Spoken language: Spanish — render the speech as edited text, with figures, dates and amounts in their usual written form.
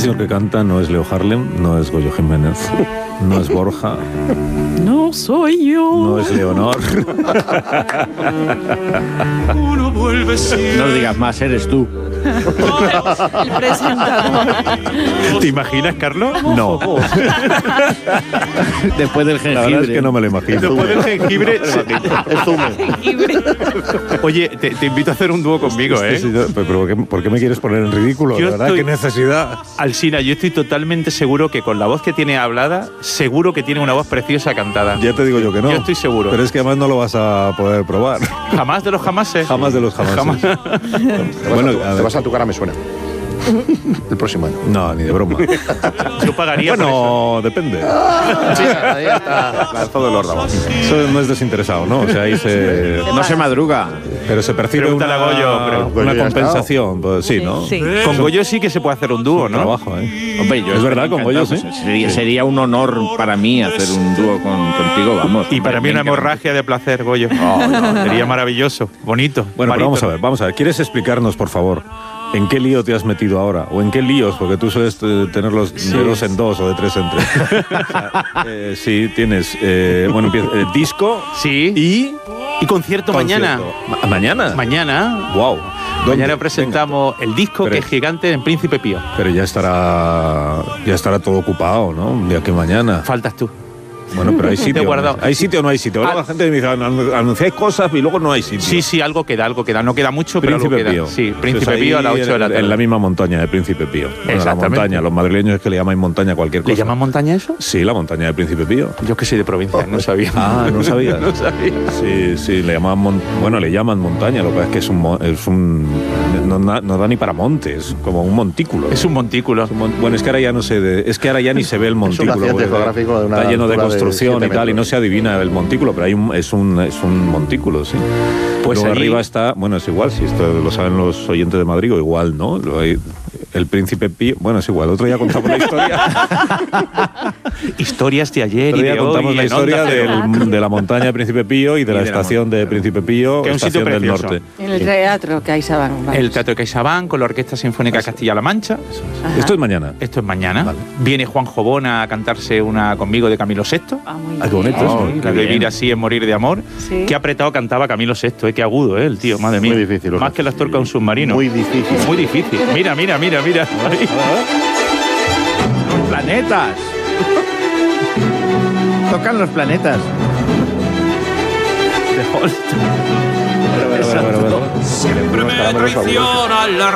señor que canta no es Leo Harlem, no es Goyo Jiménez, no es Borja. No soy yo. No es Leonor. No digas más, eres tú. El presentador. ¿Te imaginas, Carlos? No. Después del jengibre. La verdad es que no me lo imagino. Después del jengibre. Jengibre. Oye, te invito a hacer un dúo conmigo, ¿eh? Sí, pero ¿por qué me quieres poner en ridículo? Yo De verdad, estoy- qué necesidad. Alsina, yo estoy totalmente seguro que con la voz que tiene hablada, seguro que tiene una voz preciosa cantada. Ya te digo yo que no. Yo estoy seguro. Pero es que además no lo vas a poder probar. Jamás de los jamases. Jamás de los jamases. Bueno, a te ver. vas a tu cara, me suena. El próximo año. No, ni de broma. Yo pagaría por eso. Bueno, depende. Sí, ahí está. Lanzado el órdago. Eso no es desinteresado, ¿no? O sea, ahí se... No se madruga. Pero se percibe Pregúntale a Goyo, pero una Goyo ya ha compensación. Pues sí, ¿no? Sí. Con Goyo sí que se puede hacer un dúo, ¿no? Trabajo, ¿eh? Hombre, yo Es estoy verdad, con encantado, Goyo, pues, sí. sería un honor para mí hacer un dúo contigo, vamos. Y para mí una hemorragia de placer, Goyo. Sería maravilloso, bonito. Bueno, pero barítono. vamos a ver. ¿Quieres explicarnos, por favor, en qué lío te has metido ahora? ¿O en qué líos? Porque tú sueles tenerlos de 2 en 2 o de 3 en 3. O sea, sí, tienes disco Sí. Y concierto mañana. ¿Mañana? Mañana. Wow. Mañana presentamos el disco Pero- que es gigante en Príncipe Pío. Pero ya estará todo ocupado, ¿no? Un día que mañana. Faltas tú. Bueno, pero hay Te he sitio. guardado. ¿Hay sitio o no hay sitio? Ahora la gente me dice, anunciáis cosas y luego no hay sitio. Sí, algo queda. No queda mucho, pero algo Príncipe queda. Pío. Sí, Príncipe Pues ahí Pío a las 8 de la tarde. En la misma montaña de Príncipe Pío. Bueno, la Exactamente. montaña. Los madrileños es que le llaman montaña a cualquier cosa. ¿Le llaman montaña eso? Sí, la montaña de Príncipe Pío. Yo que soy de provincia, no sabía. Ah, ¿no sabías? No sabía. Sí, le llaman le llaman montaña, lo que pasa es que no da ni para montes, como un montículo. Es un montículo. Bueno, es que ahora ya no sé, es que ahora ya ni se ve el montículo. accidente porque geográfico de una está lleno de altura de construcción 7 y tal, y no metros. se adivina el montículo, pero es un montículo, sí. Pues Luego allí- arriba está, bueno, es igual, si esto lo saben los oyentes de Madrid, o igual, ¿no? El Príncipe Pío, bueno, es igual, otro día contamos la historia. Historias de ayer Otro y día de contamos hoy. la en historia Onda Cero. de la montaña de Príncipe Pío y de la de la estación de Príncipe Pío, Que es un sitio estación del precioso. norte. En el teatro CaixaBank. El Teatro de CaixaBank con la Orquesta Sinfónica Castilla-La Mancha. Ajá. Esto es mañana. Esto es mañana. Vale. Viene Juan Jobona a cantarse una conmigo de Camilo VI. Ah, muy Ah, qué bonito bien. eso. Sí, la de Vivir así es morir de amor. Sí. Qué apretado cantaba Camilo VI, qué agudo, el tío, madre mía. Muy difícil, Más que las torcas de un submarino. Muy difícil. Muy difícil. Mira. Ahí. Los planetas. Tocan los planetas. De Holst. Bueno. Siempre me traiciona la